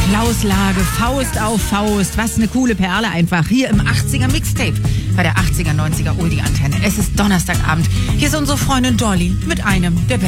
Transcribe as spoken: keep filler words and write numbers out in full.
Applauslage, Faust auf Faust. Was eine coole Perle einfach. Hier im achtziger Mixtape bei der achtziger, neunziger Oldie-Antenne. Es ist Donnerstagabend. Hier ist unsere Freundin Dolly mit einem der